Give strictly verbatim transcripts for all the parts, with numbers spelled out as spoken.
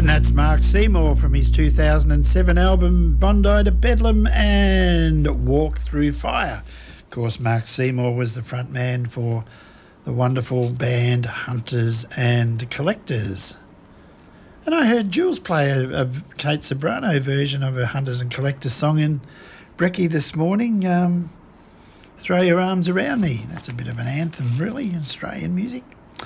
That's Mark Seymour from his two thousand seven album Bondi to Bedlam and Walk Through Fire. Of course, Mark Seymour was the front man for the wonderful band Hunters and Collectors. And I heard Jules play a, a Kate Ceberano version of a Hunters and Collectors song in Brekkie this morning. Um, Throw Your Arms Around Me. That's a bit of an anthem, really, Australian music.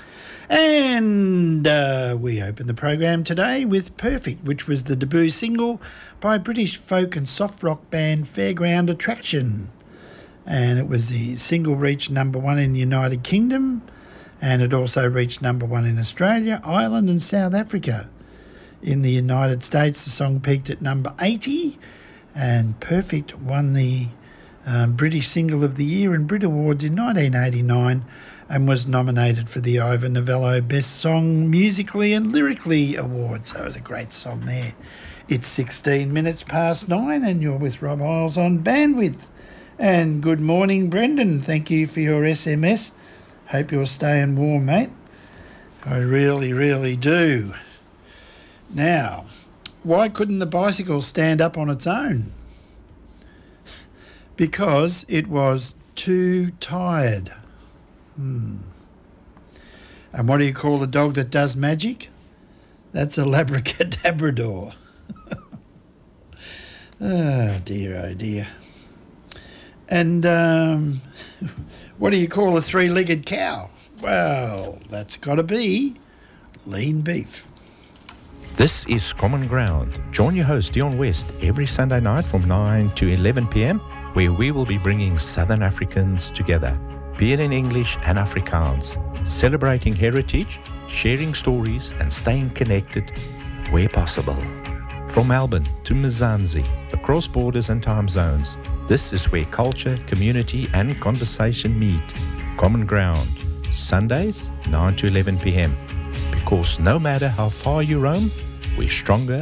And uh, we open the program today with Perfect, which was the debut single by British folk and soft rock band Fairground Attraction. And it was the single reached number one in the United Kingdom, and it also reached number one in Australia, Ireland and South Africa. In the United States, the song peaked at number eighty, and Perfect won the um, British Single of the Year and Brit Awards in nineteen eighty-nine and was nominated for the Ivor Novello Best Song Musically and Lyrically Award. So it was a great song there. It's sixteen minutes past nine and you're with Rob Hiles on Bandwidth. And good morning, Brendan. Thank you for your S M S. Hope you're staying warm, mate. I really, really do. Now, why couldn't the bicycle stand up on its own? Because it was too tired. Hmm. And what do you call a dog that does magic? That's a Labrador. Oh, dear, oh, dear. And um, what do you call a three-legged cow? Well, that's got to be lean beef. This is Common Ground. Join your host Dion West every Sunday night from nine to eleven p.m, where we will be bringing Southern Africans together, be it in English and Afrikaans, celebrating heritage, sharing stories and staying connected where possible. From Melbourne to Mzansi, across borders and time zones, this is where culture, community and conversation meet. Common Ground, Sundays, nine to eleven p.m. Because no matter how far you roam, we're stronger